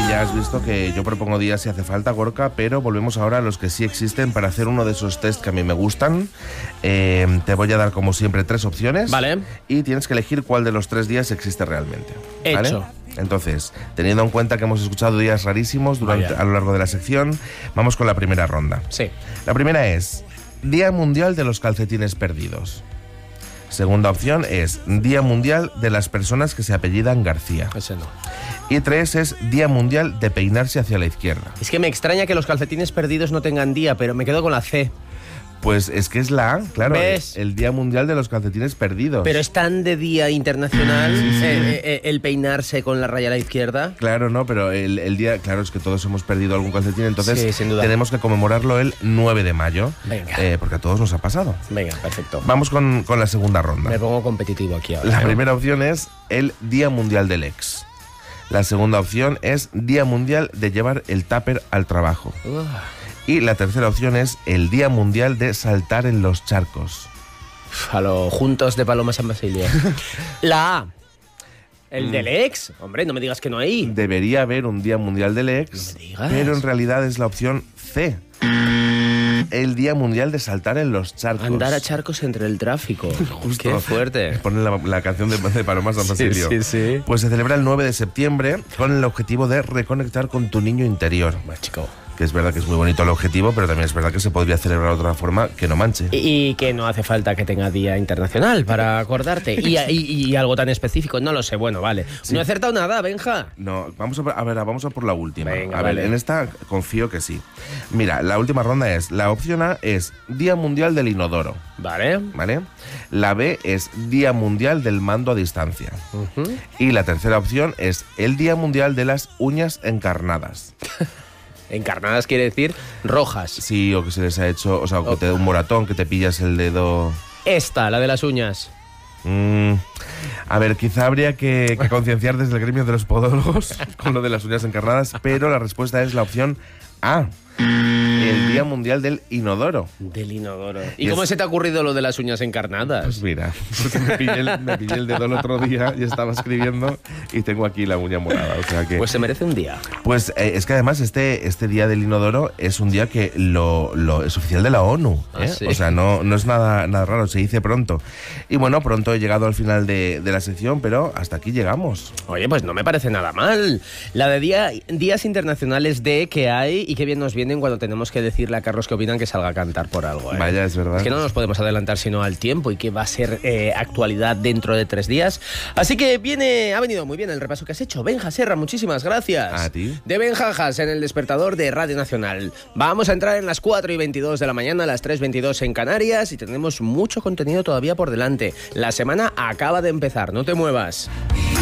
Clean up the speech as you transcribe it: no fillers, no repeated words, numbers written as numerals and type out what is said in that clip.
ya has visto que yo propongo días si hace falta, Gorka, pero volvemos ahora a los que sí existen para hacer uno de esos test que a mí me gustan. Te voy a dar, como siempre, 3 opciones. Vale. Y tienes que elegir cuál de los 3 días existe realmente. ¿Vale? Hecho. Entonces, teniendo en cuenta que hemos escuchado días rarísimos a lo largo de la sección, vamos con la primera ronda. Sí. La primera es Día Mundial de los Calcetines Perdidos. Segunda opción es Día Mundial de las personas que se apellidan García. Ese no. Y 3 es Día Mundial de peinarse hacia la izquierda. Es que me extraña que los calcetines perdidos no tengan día, pero me quedo con la C. Pues es que es la A, claro. ¿Ves? El Día Mundial de los Calcetines Perdidos. Pero es tan de día internacional el peinarse con la raya a la izquierda. Claro, no, pero el día... Claro, es que todos hemos perdido algún calcetín, entonces Sí, sin duda. tenemos que conmemorarlo el 9 de mayo. Venga. Porque a todos nos ha pasado. Venga, perfecto. Vamos con la segunda ronda. Me pongo competitivo aquí ahora. La primera opción es el Día Mundial del Ex. La segunda opción es Día Mundial de llevar el tupper al trabajo. Y la tercera opción es el Día Mundial de saltar en los charcos. A los juntos de Paloma San Basilio. La A. El del ex. Hombre, no me digas que no hay. Debería haber un Día Mundial del Ex, No me digas. pero en realidad es la opción C. El Día Mundial de saltar en los charcos. Andar a charcos entre el tráfico. Justo. Qué fuerte. Ponen la canción de Paloma San Basilio. sí. Pues se celebra el 9 de septiembre con el objetivo de reconectar con tu niño interior. Bueno, chico. Que es verdad que es muy bonito el objetivo, pero también es verdad que se podría celebrar de otra forma que no manche. Y que no hace falta que tenga día internacional para acordarte. Y algo tan específico, no lo sé. Bueno, vale. Sí. No he acertado nada, Benja. No, vamos a por la última. Venga, a ver, vale. en esta confío que sí. Mira, la última ronda es, la opción A es Día Mundial del Inodoro, Vale. ¿vale? La B es Día Mundial del Mando a Distancia. Y la tercera opción es el Día Mundial de las Uñas Encarnadas. Encarnadas quiere decir rojas. Sí, o que se les ha hecho, o sea, o que te da un moratón, que te pillas el dedo... Esta, la de las uñas. A ver, quizá habría que concienciar desde el gremio de los podólogos con lo de las uñas encarnadas, pero la respuesta es la opción A. El Día Mundial del Inodoro. Del inodoro. ¿Y Y cómo es- se te ha ocurrido lo de las uñas encarnadas? Pues mira, porque me pillé el dedo el otro día y estaba escribiendo y tengo aquí la uña morada. O sea que, Pues se merece un día. pues es que además este Día del Inodoro es un día que lo es oficial de la ONU. Ah, sí. O sea, no es nada raro, se dice pronto. Y bueno, pronto he llegado al final de la sección, pero hasta aquí llegamos. Oye, pues no me parece nada mal. La de días internacionales de que hay y que bien nos vienen cuando tenemos que decirle a Carlos que opinan que salga a cantar por algo. ¿eh? Vaya, es verdad. Es que no nos podemos adelantar sino al tiempo y que va a ser actualidad dentro de 3 días. Así que ha venido muy bien el repaso que has hecho. Benja Serra, muchísimas gracias. A ti. De Benjajas en el despertador de Radio Nacional. Vamos a entrar en las 4:22 de la mañana, las 3:22 en Canarias y tenemos mucho contenido todavía por delante. La semana acaba de empezar, no te muevas.